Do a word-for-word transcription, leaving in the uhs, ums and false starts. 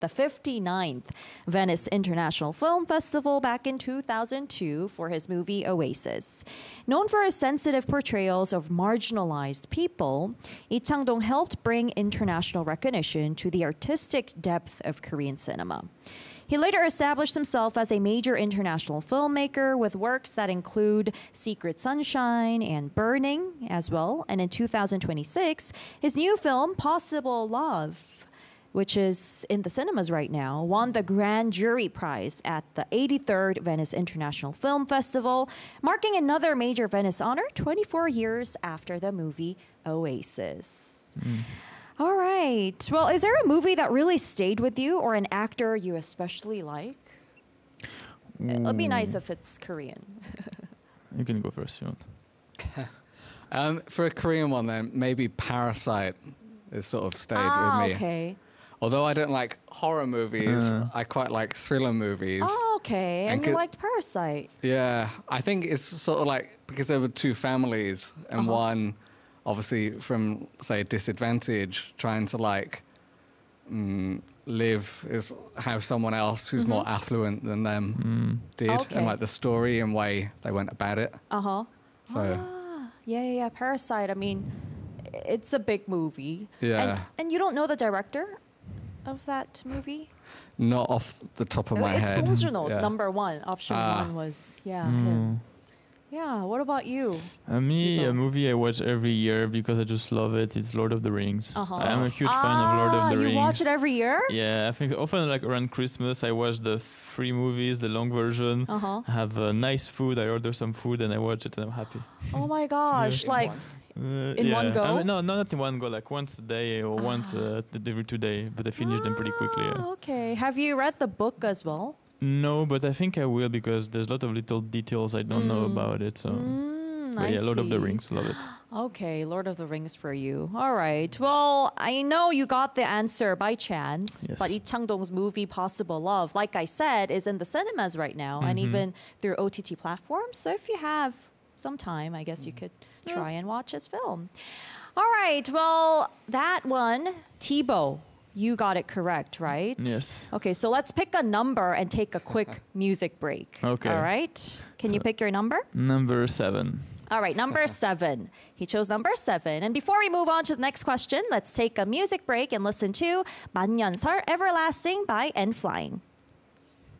the fifty-ninth Venice International Film Festival back in two thousand two for his movie Oasis. Known for his sensitive portrayals of marginalized people, Lee Chang-dong helped bring international recognition to the artistic depth of Korean cinema. He later established himself as a major international filmmaker with works that include Secret Sunshine and Burning as well. And in two thousand twenty-six, his new film, Possible Love, which is in the cinemas right now, won the Grand Jury Prize at the eighty-third Venice International Film Festival, marking another major Venice honor twenty-four years after the movie Oasis. Mm. All right. Well, is there a movie that really stayed with you or an actor you especially like? Ooh. It'd be nice if it's Korean. You can go first, you want. um, for a Korean one, then, maybe Parasite has sort of stayed ah, with me. Okay. Although I don't like horror movies, uh. I quite like thriller movies. Oh, okay. And, and you liked Parasite. Yeah. I think it's sort of like, because there were two families, and uh-huh. one, obviously, from, say, disadvantage, trying to, like, mm, live, is have someone else who's mm-hmm. more affluent than them mm. did. Okay. And, like, the story and way they went about it. Uh-huh. So. Ah, yeah, yeah, yeah. Parasite, I mean, it's a big movie. Yeah. And, and you don't know the director of that movie? Not off the top of my it's head. It's Bong Joon-ho, yeah. number one. Option ah. one was, yeah, mm. him. Yeah, what about you? Uh, me, a movie I watch every year because I just love it. It's Lord of the Rings. Uh-huh. I'm a huge ah, fan of Lord of the you Rings. You watch it every year? Yeah, I think often like around Christmas I watch the free movies, the long version. Uh-huh. I have uh, nice food. I order some food and I watch it and I'm happy. Oh my gosh! yeah. Like uh, in yeah. one go? I mean, no, no, not in one go. Like once a day or ah. once uh, every two days. But I finish ah, them pretty quickly. Yeah. Okay. Have you read the book as well? No, but I think I will because there's a lot of little details I don't mm. know about it. So. Mm. But yeah, Lord see. of the Rings, love it. Okay, Lord of the Rings for you. All right. Well, I know you got the answer by chance, yes. but Lee Chang-dong's movie Possible Love, like I said, is in the cinemas right now mm-hmm. and even through O T T platforms. So if you have some time, I guess you could try yeah. and watch his film. All right. Well, that one, Thibaut, you got it correct, right? Yes. Okay, so let's pick a number and take a quick music break. Okay. All right. Can so you pick your number? Number seven. All right, number seven. He chose number seven. And before we move on to the next question, let's take a music break and listen to 만년설 Everlasting by N Flying.